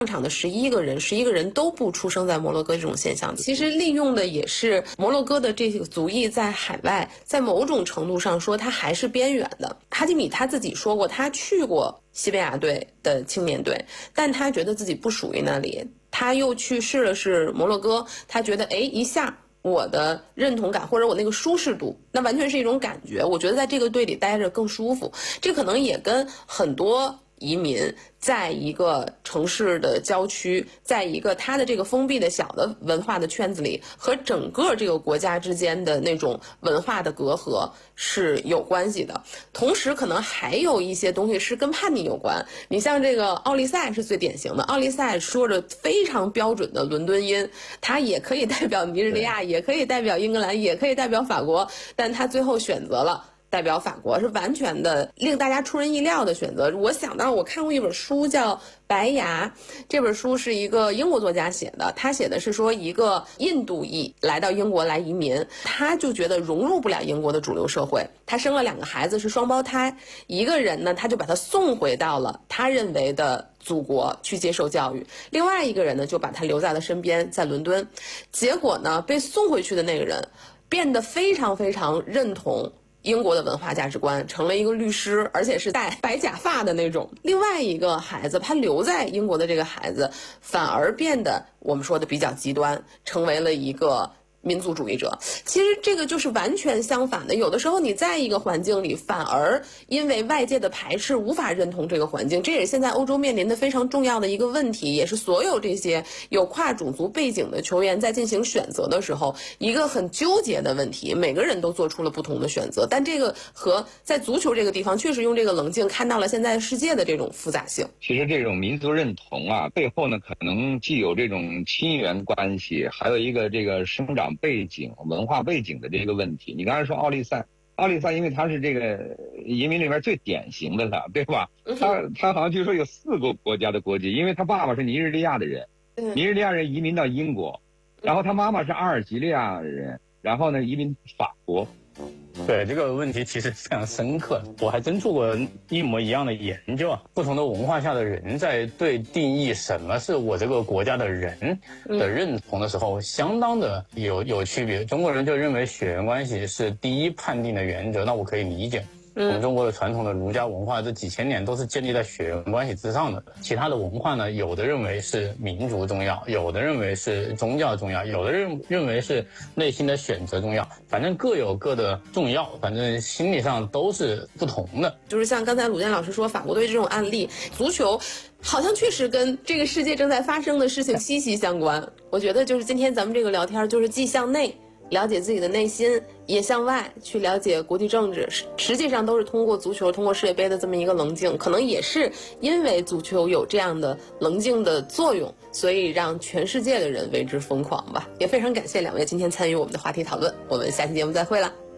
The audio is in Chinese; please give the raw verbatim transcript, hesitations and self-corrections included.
场的十一个人，十一个人都不出生在摩洛哥这种现象，其实利用的也是摩洛哥的这个族裔在海外，在某种程度上说，他还是边缘的。哈基米他自己说过，他去过西班牙队的青年队，但他觉得自己不属于那里。他又去试了试摩洛哥，他觉得哎一下。我的认同感或者我那个舒适度，那完全是一种感觉。我觉得在这个队里待着更舒服，这可能也跟很多移民在一个城市的郊区，在一个他的这个封闭的小的文化的圈子里，和整个这个国家之间的那种文化的隔阂是有关系的。同时可能还有一些东西是跟叛逆有关。你像这个奥利赛是最典型的，奥利赛说着非常标准的伦敦音，他也可以代表尼日利亚，也可以代表英格兰，也可以代表法国，但他最后选择了代表法国，是完全的令大家出人意料的选择。我想到我看过一本书叫《白牙》，这本书是一个英国作家写的，他写的是说一个印度裔来到英国来移民，他就觉得融入不了英国的主流社会，他生了两个孩子是双胞胎，一个人呢他就把他送回到了他认为的祖国去接受教育，另外一个人呢就把他留在了身边，在伦敦。结果呢被送回去的那个人变得非常非常认同英国的文化价值观，成了一个律师，而且是戴白假发的那种。另外一个孩子，他留在英国的这个孩子反而变得我们说的比较极端，成为了一个民族主义者。其实这个就是完全相反的，有的时候你在一个环境里反而因为外界的排斥无法认同这个环境，这也是现在欧洲面临的非常重要的一个问题，也是所有这些有跨种族背景的球员在进行选择的时候一个很纠结的问题。每个人都做出了不同的选择，但这个和在足球这个地方确实用这个棱镜看到了现在世界的这种复杂性。 其实这种民族认同啊背后呢可能既有这种亲缘关系，还有一个这个生长背景文化背景的这个问题。你刚才说奥利赛，奥利赛因为他是这个移民里面最典型的了，对吧？他他好像据说有四个国家的国籍，因为他爸爸是尼日利亚的人，尼日利亚人移民到英国，然后他妈妈是阿尔及利亚人，然后呢移民法国。 对这个问题其实非常深刻，我还真做过一模一样的研究啊。不同的文化下的人在对定义什么是我这个国家的人的认同的时候，相当的有有区别。中国人就认为血缘关系是第一判定的原则，那我可以理解。我们中国的传统的儒家文化这几千年都是建立在血缘关系之上的。其他的文化呢，有的认为是民族重要，有的认为是宗教重要，有的认认为是内心的选择重要，反正各有各的重要，反正心理上都是不同的。 就是像刚才鲁健老师说法国队这种案例，足球好像确实跟这个世界正在发生的事情息息相关。我觉得就是今天咱们这个聊天，就是既向内了解自己的内心，也向外去了解国际政治，实际上都是通过足球，通过世界杯的这么一个棱镜。可能也是因为足球有这样的棱镜的作用，所以让全世界的人为之疯狂吧。也非常感谢两位今天参与我们的话题讨论，我们下期节目再会了。